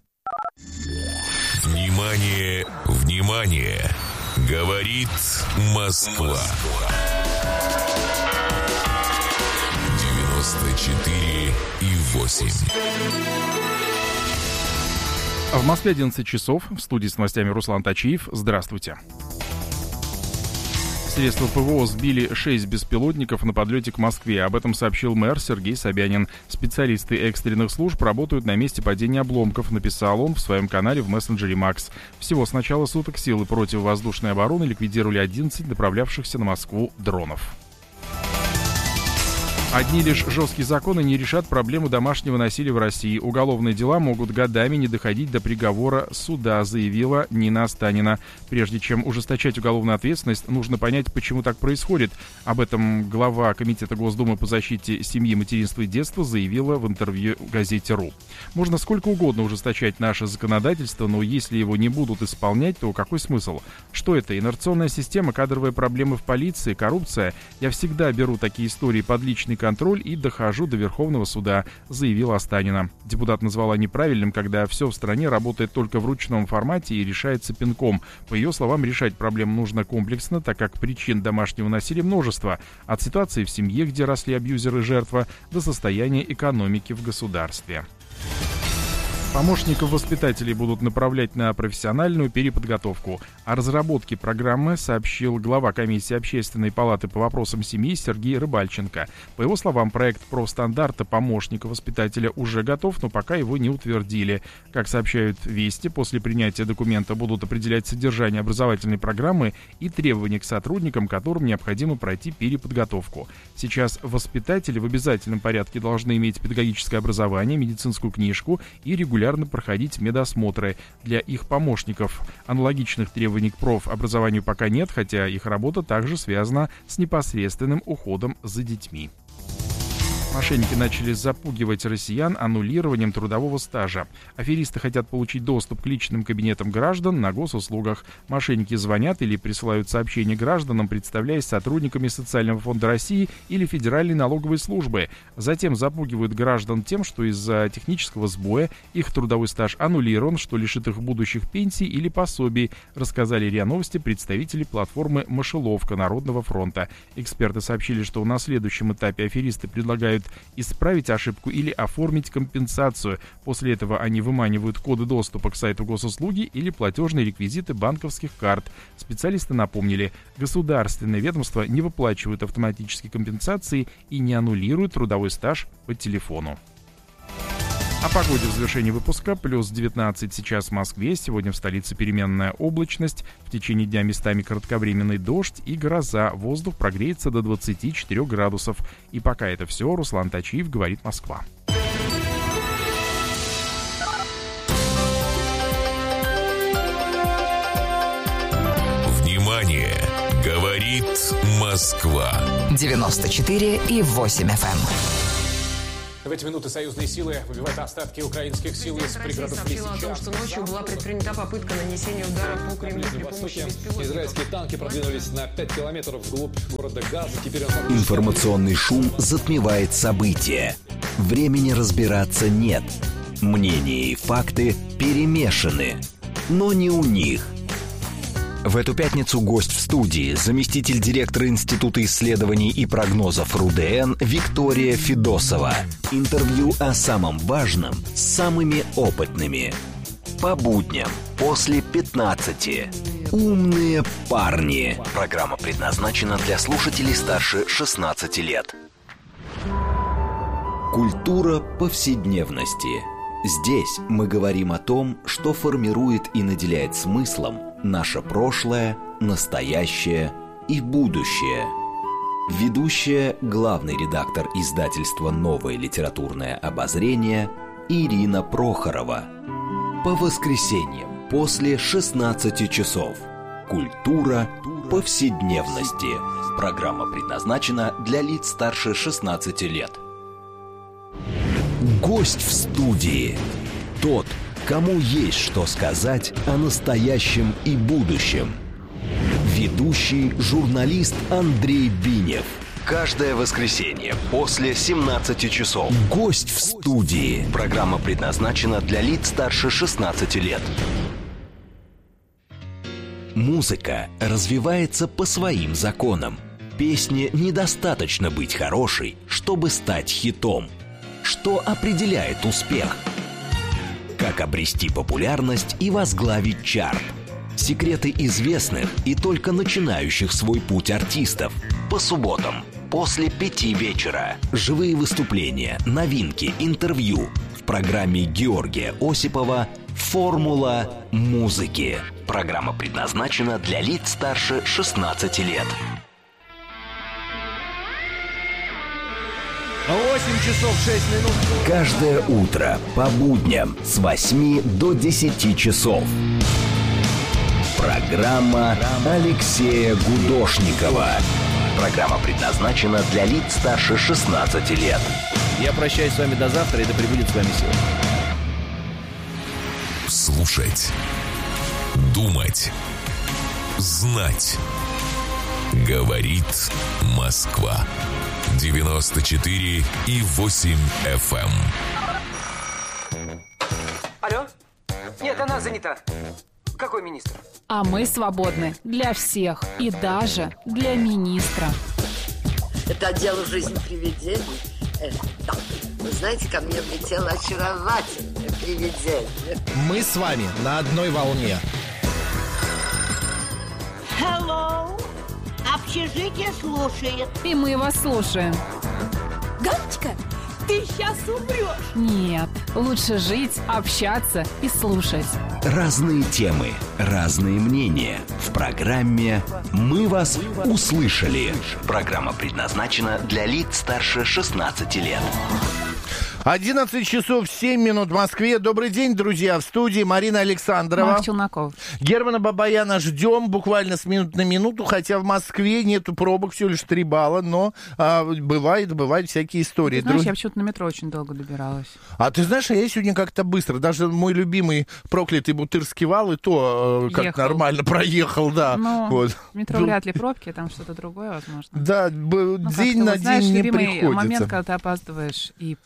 Внимание, внимание! Говорит Москва. девяносто четыре и восемь. В Москве одиннадцать часов. В студии с новостями Руслан Тачиев. Здравствуйте. Средства ПВО сбили шесть беспилотников на подлете к Москве. Об этом сообщил мэр Сергей Собянин. Специалисты экстренных служб работают на месте падения обломков, написал он в своем канале в мессенджере Макс. Всего с начала суток силы противовоздушной обороны ликвидировали одиннадцать направлявшихся на Москву дронов. Одни лишь жесткие законы не решат проблему домашнего насилия в России. Уголовные дела могут годами не доходить до приговора суда, заявила Нина Останина. Прежде чем ужесточать уголовную ответственность, нужно понять, почему так происходит. Об этом глава Комитета Госдумы по защите семьи, материнства и детства заявила в интервью газете «Ру». Можно сколько угодно ужесточать наше законодательство, но если его не будут исполнять, то какой смысл? Что это? Инерционная система, кадровые проблемы в полиции, коррупция? Я всегда беру такие истории под личный контроль и дохожу до Верховного суда, заявила Останина. Депутат назвала неправильным, когда все в стране работает только в ручном формате и решается пинком. По ее словам, решать проблему нужно комплексно, так как причин домашнего насилия множество. От ситуации в семье, где росли абьюзеры и жертва, до состояния экономики в государстве. Помощников воспитателей будут направлять на профессиональную переподготовку. О разработке программы сообщил глава комиссии Общественной палаты по вопросам семьи Сергей Рыбальченко. По его словам, проект профстандарта помощника воспитателя уже готов, но пока его не утвердили. Как сообщают «Вести», после принятия документа будут определять содержание образовательной программы и требования к сотрудникам, которым необходимо пройти переподготовку. Сейчас воспитатели в обязательном порядке должны иметь педагогическое образование, медицинскую книжку и регулярно проходить медосмотры. Для их помощников аналогичных требований к профобразованию пока нет, хотя их работа также связана с непосредственным уходом за детьми. Мошенники начали запугивать россиян аннулированием трудового стажа. Аферисты хотят получить доступ к личным кабинетам граждан на госуслугах. Мошенники звонят или присылают сообщения гражданам, представляясь сотрудниками Социального фонда России или Федеральной налоговой службы. Затем запугивают граждан тем, что из-за технического сбоя их трудовой стаж аннулирован, что лишит их будущих пенсий или пособий, рассказали РИА Новости представители платформы «Мышеловка» Народного фронта. Эксперты сообщили, что на следующем этапе аферисты предлагают предлагают исправить ошибку или оформить компенсацию. После этого они выманивают коды доступа к сайту госуслуги или платежные реквизиты банковских карт. Специалисты напомнили, государственные ведомства не выплачивают автоматические компенсации и не аннулируют трудовой стаж по телефону. О погоде в завершении выпуска. Плюс девятнадцать сейчас в Москве. Сегодня в столице переменная облачность. В течение дня местами кратковременный дождь и гроза. Воздух прогреется до двадцати четырёх градусов. И пока это все. Руслан Тачиев, говорит Москва. Внимание! Говорит Москва. девяносто четыре и восемь эф эм. В эти минуты союзные силы выбивают остатки украинских сил из пригородов Лисичанска. о том, что ночью была предпринята попытка нанесения удара по Кремлю при помощи беспилотников. Израильские танки продвинулись на пять километров вглубь города Газа. Теперь он... Информационный шум затмевает события. Времени разбираться нет. Мнения и факты перемешаны. Но не у них. В эту пятницу гость в студии, заместитель директора Института исследований и прогнозов РУДН Виктория Федосова. Интервью о самом важном с самыми опытными. По будням после пятнадцати. Умные парни. Программа предназначена для слушателей старше шестнадцати лет. Культура повседневности. Здесь мы говорим о том, что формирует и наделяет смыслом наше прошлое, настоящее и будущее. Ведущая, главный редактор издательства «Новое литературное обозрение» Ирина Прохорова. По воскресеньям после шестнадцати часов. Культура повседневности. Программа предназначена для лиц старше шестнадцати лет. Гость в студии. Тот, кому есть что сказать о настоящем и будущем. Ведущий журналист Андрей Бинев. Каждое воскресенье после семнадцати часов. Гость в студии. Программа предназначена для лиц старше шестнадцати лет. Музыка развивается по своим законам. Песне недостаточно быть хорошей, чтобы стать хитом. Что определяет успех? Как обрести популярность и возглавить чарт? Секреты известных и только начинающих свой путь артистов. По субботам после пяти вечера. Живые выступления, новинки, интервью. В программе Георгия Осипова «Формула музыки». Программа предназначена для лиц старше шестнадцати лет. восемь часов шесть минут. Каждое утро по будням с восьми до десяти часов. Программа Алексея Гудошникова. Программа предназначена для лиц старше шестнадцати лет. Я прощаюсь с вами до завтра, и да пребудет с вами сила. Слушать. Думать. Знать. Говорит Москва. девяносто четыре и восемь эф эм. Алло? Нет, она занята. Какой министр? А мы свободны для всех и даже для министра. Это отдел «Жизнь привидений». Э, да. Вы знаете, ко мне влетело очаровательное привидение. Мы с вами на одной волне. Hello. Общежитие слушает. И мы вас слушаем. Галочка, ты сейчас умрешь. Нет, лучше жить, общаться и слушать. Разные темы, разные мнения. В программе «Мы вас услышали». Программа предназначена для лиц старше шестнадцати лет. одиннадцать часов семь минут в Москве. Добрый день, друзья. В студии Марина Александрова. Марк Челноков. Германа Бабаяна ждем буквально с минуты на минуту, хотя в Москве нету пробок, всего лишь три балла, но а, бывает, бывают всякие истории. Ты знаешь, Друг... я почему-то на метро очень долго добиралась. А ты знаешь, а я сегодня как-то быстро, даже мой любимый проклятый Бутырский вал и то э, как нормально проехал, да. Но вот. В метро вряд ли пробки, там что-то другое, возможно. Да, б... ну, день на вот, знаешь, день не любимый приходится. Момент, когда ты опаздываешь, и поезд еще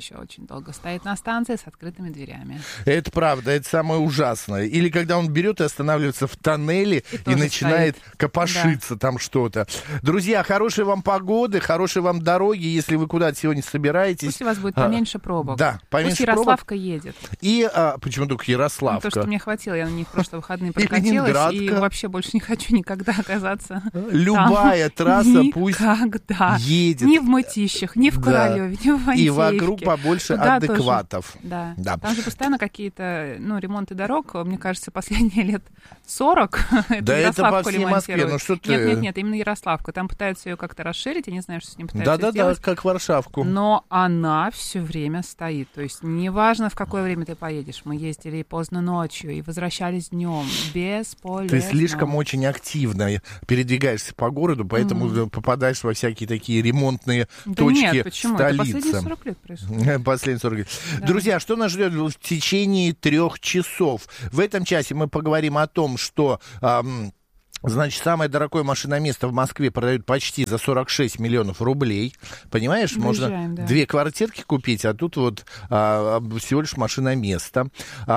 еще очень долго стоит на станции с открытыми дверями. Это правда, это самое ужасное. Или когда он берет и останавливается в тоннеле и, и начинает стоит. копошиться да. там что-то. Друзья, хорошей вам погоды, хорошей вам дороги, если вы куда-то сегодня собираетесь. Пусть у вас будет поменьше пробок. Да, поменьше пробок. Ярославка едет. И, а, почему только Ярославка? Ну, то, что мне хватило, я на них в прошлые выходные прокатилась, и вообще больше не хочу никогда оказаться Любая там. трасса пусть Никогда. едет. Ни в Мытищах, ни в Королеве, да. ни в Ивантеевке. И вокруг побольше Туда адекватов. Да. да. Там же постоянно какие-то, ну, ремонты дорог, мне кажется, последние лет сорок. Да это по всей Москве, ну что ты... Нет, нет, нет, именно Ярославку. Там пытаются ее как-то расширить, я не знаю, что с ним пытаются Да-да-да, сделать. как Варшавку. Но она все время стоит. То есть неважно, в какое время ты поедешь. Мы ездили и поздно ночью, и возвращались днем. Бесполезно. Ты слишком очень активно передвигаешься по городу, поэтому mm. попадаешь во всякие такие ремонтные да точки нет, почему? столицы. Это последние сорок лет происходит. Последние сорок лет. Да. Друзья, что нас ждет в течение трех часов? В этом часе мы поговорим о том, что... Эм, Значит, самое дорогое машиноместо в Москве продают почти за сорок шесть миллионов рублей. Понимаешь, Выезжаем, можно да. две квартирки купить, а тут вот а, всего лишь машиноместо.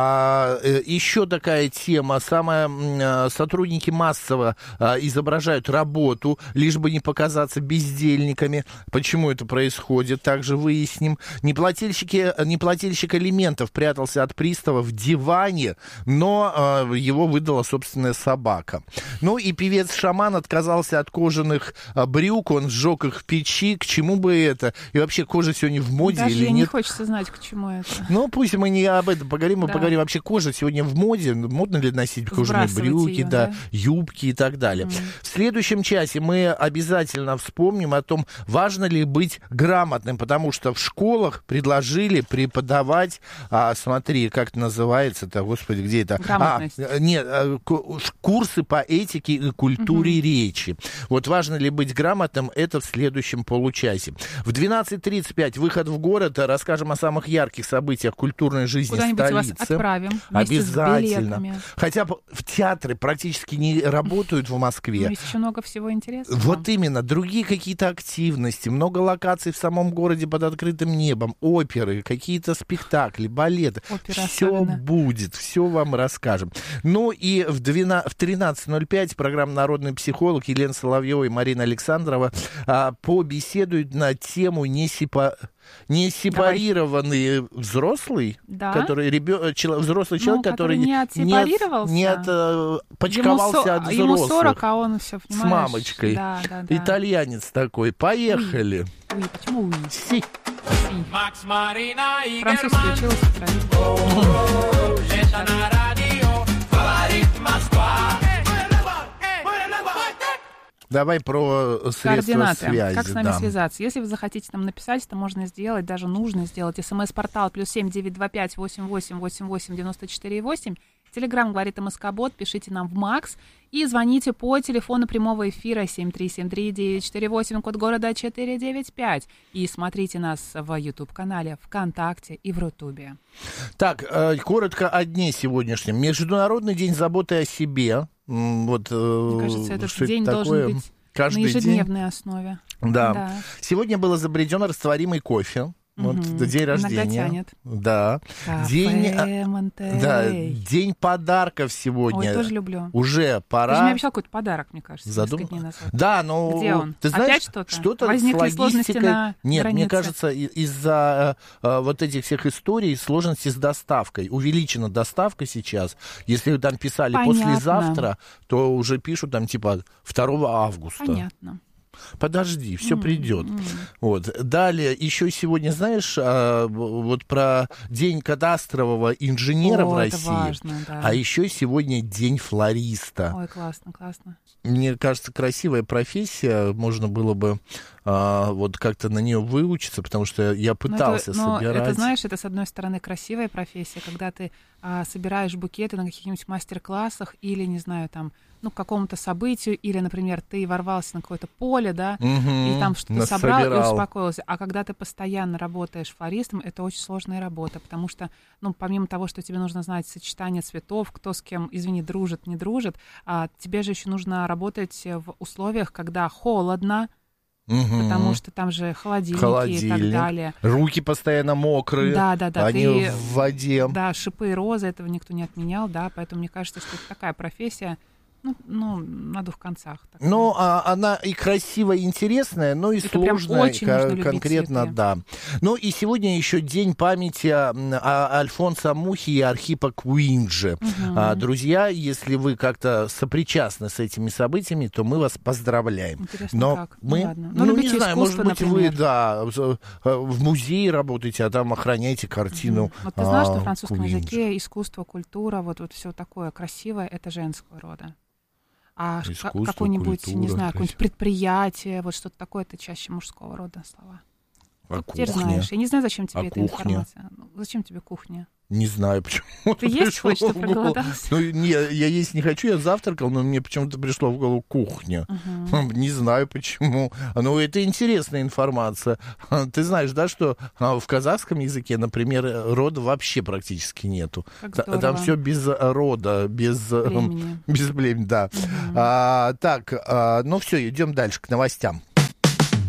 А, еще такая тема. Самое, а, сотрудники массово а, изображают работу, лишь бы не показаться бездельниками. Почему это происходит, также выясним. Неплательщики, неплательщик алиментов прятался от пристава в диване, но а, его выдала собственная собака. Ну и певец-шаман отказался от кожаных а, брюк, он сжег их в печи. К чему бы это? И вообще кожа сегодня в моде Даже или нет? не хочется знать, к чему это. Ну пусть мы не об этом поговорим, мы да. поговорим вообще, кожа сегодня в моде, модно ли носить кожаные брюки, ее, да, да? юбки и так далее. Mm. В следующем часе мы обязательно вспомним о том, важно ли быть грамотным, потому что в школах предложили преподавать, а, смотри, как это называется-то, господи, где это? Грамотность. А, нет, курсы по этике и культуре угу. речи. Вот важно ли быть грамотным, это в следующем получасе. В двенадцать тридцать пять выход в город, расскажем о самых ярких событиях культурной жизни Куда-нибудь столицы. Вас отправим. Обязательно. Хотя в театры практически не работают в Москве. Но есть еще много всего интересного. Вот именно. Другие какие-то активности, много локаций в самом городе под открытым небом, оперы, какие-то спектакли, балеты. Опера все особенно. будет, все вам расскажем. Ну и в, в тринадцать ноль пять программа «Народный психолог» Елена Соловьева и Марина Александрова а, побеседуют на тему несепа... несепарированный взрослый, да? который ребё... Чело... взрослый человек, ну, который, который не отсепарировался, не от... не от... почковался ему со... от взрослых. Ему сорок, а он все, понимаешь? С мамочкой. Да, да, да. Итальянец такой. Поехали. Уи. Уи. Почему уи? Си. Макс, Марина и Французский училась в Украине. Давай про средства Координаты. связи. Как с нами да. связаться? Если вы захотите нам написать, это можно сделать, даже нужно сделать. СМС-портал плюс семь девять два пять восемь восемь восемь восемь девяносто четыре восемь. Телеграм говорит МСК-бот, пишите нам в Макс и звоните по телефону прямого эфира семь три семь три девять четыре восемь, код города четыре девять пять. И смотрите нас в YouTube-канале, ВКонтакте и в Рутубе. Так, э, коротко о дне сегодняшнем. Международный день заботы о себе. Вот, Мне кажется, этот что день это должен такое? быть Каждый на ежедневной день? основе. Да. да. Сегодня был изобретен растворимый кофе. Вот угу. день рождения. Иногда тянет. Да. Кафе, День, Монтерей. да, день подарков сегодня. Ой, тоже люблю. Уже пора. Ты же мне обещал какой-то подарок, мне кажется, Задум... несколько дней назад. Да, но... Где он? Ты знаешь, Опять что-то? что-то Возникли с сложности на Нет, границе? мне кажется, из-за э, вот этих всех историй сложности с доставкой. Увеличена доставка сейчас. Если там писали Понятно. послезавтра, то уже пишут там типа второго августа. Понятно. Подожди, все mm, придет. Mm. Вот. Далее, еще сегодня, знаешь, а, вот про день кадастрового инженера О, в это России. важно, да. А еще сегодня день флориста. Ой, классно, классно. Мне кажется, красивая профессия. Можно было бы а, вот как-то на нее выучиться, потому что я пытался но это, но собирать. Это, знаешь, это, с одной стороны, красивая профессия, когда ты а, собираешь букеты на каких-нибудь мастер-классах или, не знаю, там, ну, к какому-то событию, или, например, ты ворвался на какое-то поле, да, угу, и там что-то собрал насобирал. и успокоился. А когда ты постоянно работаешь флористом, это очень сложная работа, потому что, ну, помимо того, что тебе нужно знать сочетание цветов, кто с кем, извини, дружит, не дружит, а тебе же еще нужно работать в условиях, когда холодно, Угу. Потому что там же холодильники Холодильник. и так далее. Руки постоянно мокрые, да, да, да, они ты, в воде. Да, шипы и розы, этого никто не отменял, да, поэтому мне кажется, что это такая профессия, ну, ну на двух концах. Такая. Ну, а, она и красивая, и интересная, но и это сложная, очень к- конкретно, цветы. да. Ну, и сегодня еще день памяти о, о Альфонсо Мухи и Архипо Куинджи. Угу. А, друзья, если вы как-то сопричастны с этими событиями, то мы вас поздравляем. Интересно, но как? мы, ну, ладно. ну, ну не знаю, может быть, например. вы, да, в музее работаете, а там охраняете картину. Угу. Вот ты знаешь, а, что в французском Куинджи. языке искусство, культура, вот, вот все такое красивое, это женского рода. А Искусство, какое-нибудь, культура, не знаю, какое-нибудь красиво. предприятие, вот что-то такое, это чаще мужского рода слова. А Теперь кухня? знаешь. Я не знаю, зачем тебе А эта кухня? информация. Ну, зачем тебе кухня? Не знаю, почему. Ты есть хочешь, ты проголодался? Ну, не, я есть не хочу, я завтракал, но мне почему-то пришло в голову кухня. Uh-huh. Не знаю, почему. Ну, это интересная информация. Ты знаешь, да, что в казахском языке, например, рода вообще практически нету. Как Там все без рода, без племени. Без племени, да. Uh-huh. А, так, а, ну все, идем дальше к новостям.